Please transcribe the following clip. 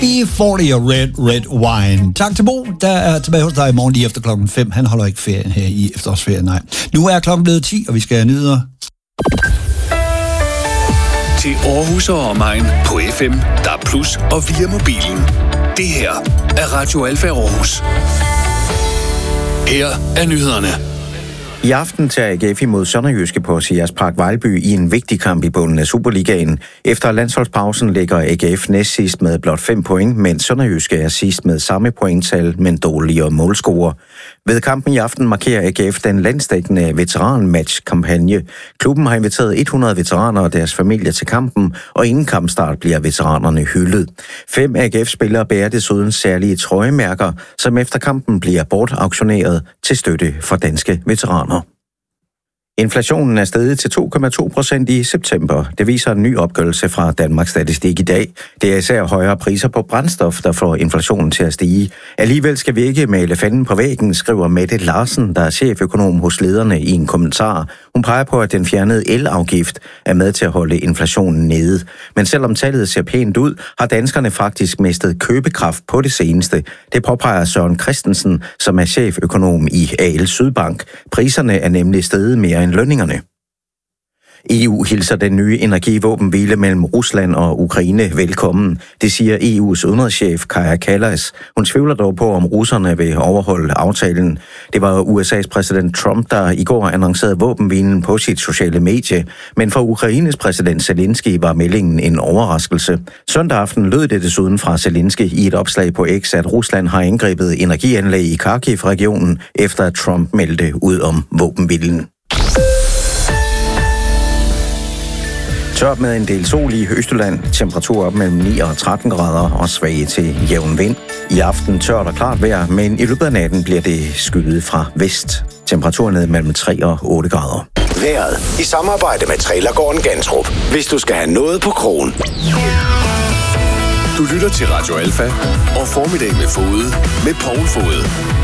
UB40 og Red Wine. Tak til Bo, der er tilbage hos dig i morgen lige efter klokken 5. Han holder ikke ferien her i efterårsferien, nej. Nu er klokken blevet 10, og vi skal nyde. Til Aarhus og omegn på FM, DAB+ og via mobilen. Det her er Radio Alfa Aarhus. Her er nyhederne. I aften tager AGF imod Sønderjyske på Sears Park Vejlby i en vigtig kamp i bunden af Superligaen. Efter landsholdspausen ligger AGF næst sidst med blot 5 point, mens Sønderjyske er sidst med samme pointtal, men dårligere målscorer. Ved kampen i aften markerer AGF den landsdækkende veteranmatch-kampagne. Klubben har inviteret 100 veteraner og deres familier til kampen, og inden kampstart bliver veteranerne hyldet. 5 AGF-spillere bærer desuden særlige trøjemærker, som efter kampen bliver bortauktioneret til støtte for danske veteraner. Inflationen er steget til 2,2% i september. Det viser en ny opgørelse fra Danmarks Statistik i dag. Det er især højere priser på brændstof, der får inflationen til at stige. Alligevel skal vi ikke male fanden på væggen, skriver Mette Larsen, der er cheføkonom hos lederne i en kommentar. Hun peger på, at den fjernede elafgift er med til at holde inflationen nede. Men selvom tallet ser pænt ud, har danskerne faktisk mistet købekraft på det seneste. Det påpeger Søren Christensen, som er cheføkonom i AL Sydbank. Priserne er nemlig steget mere end lønningerne. EU hilser den nye energivåbenhvile mellem Rusland og Ukraine velkommen. Det siger EU's udenrigschef Kaja Kallas. Hun tvivler dog på, om russerne vil overholde aftalen. Det var USA's præsident Trump, der i går annoncerede våbenhvilen på sit sociale medie. Men for Ukraines præsident Zelensky var meldingen en overraskelse. Søndag aften lød det desuden fra Zelensky i et opslag på X, at Rusland har angrebet energianlæg i Kharkiv-regionen, efter at Trump meldte ud om våbenhvilen. Tørt med en del sol i Østjylland, temperatur op mellem 9 og 13 grader og svag til jævn vind. I aften tørt og klart vejr, men i løbet af natten bliver det skyet fra vest. Temperaturen ned mellem 3 og 8 grader. Vejret i samarbejde med Trailergården Gantrup. Hvis du skal have noget på krogen. Du lytter til Radio Alfa og Formiddag med Fode med Poul Fode.